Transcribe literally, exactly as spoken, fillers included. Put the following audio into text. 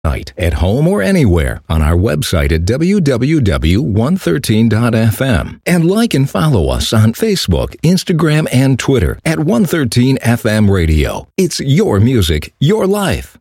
At home or anywhere on our website at w w w dot one thirteen dot f m. And like and follow us on Facebook, Instagram, and Twitter at one thirteen F M Radio. It's your music, your life.